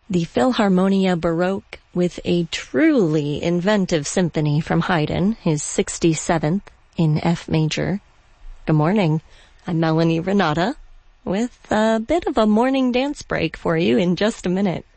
the Philharmonia Baroque with a truly inventive symphony from Haydn, his 67th in F major. Good morning. I'm Melanie Renata with a bit of a morning dance break for you in just a minute.